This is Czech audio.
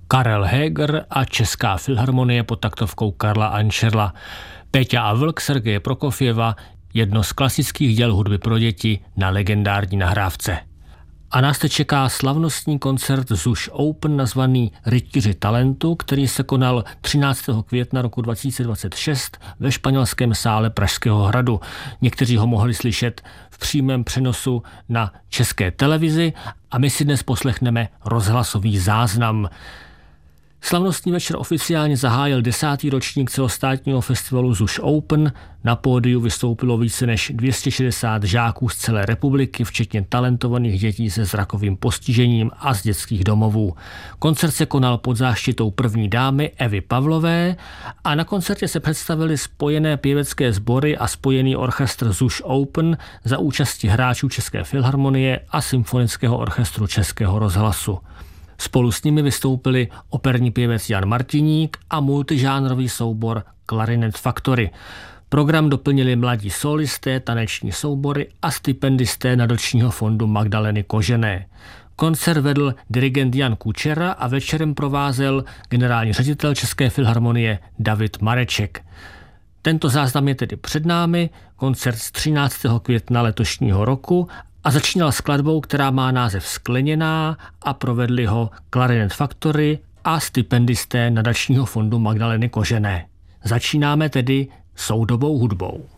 Karel Heger a Česká filharmonie pod taktovkou Karla Ančerla, Péťa a vlk Sergeje Prokofjeva, jedno z klasických děl hudby pro děti na legendární nahrávce. A nás teď čeká slavnostní koncert ZUŠ Open nazvaný Rytíři talentu, který se konal 13. května roku 2026 ve španělském sále Pražského hradu. Někteří ho mohli slyšet v přímém přenosu na České televizi a my si dnes poslechneme rozhlasový záznam. Slavnostní večer oficiálně zahájil 10. ročník celostátního festivalu ZUŠ Open. Na pódiu vystoupilo více než 260 žáků z celé republiky, včetně talentovaných dětí se zrakovým postižením a z dětských domovů. Koncert se konal pod záštitou první dámy Evy Pavlové a na koncertě se představili spojené pěvecké sbory a spojený orchestr ZUŠ Open za účasti hráčů České filharmonie a Symfonického orchestru Českého rozhlasu. Spolu s nimi vystoupili operní pěvec Jan Martiník a multižánrový soubor Clarinet Factory. Program doplnili mladí solisté, taneční soubory a stipendisté nadačního fondu Magdaleny Kožené. Koncert vedl dirigent Jan Kučera a večerem provázel generální ředitel České filharmonie David Mareček. Tento záznam je tedy před námi, koncert z 13. května letošního roku a začínal skladbou, která má název Skleněná a provedli ho Clarinet Factory a stipendisté nadačního fondu Magdaleny Kožené. Začínáme tedy soudobou hudbou.